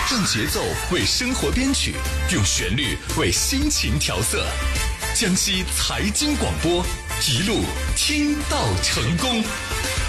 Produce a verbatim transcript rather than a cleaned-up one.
让节奏为生活编曲，用旋律为心情调色。江西财经广播，一路听到成功。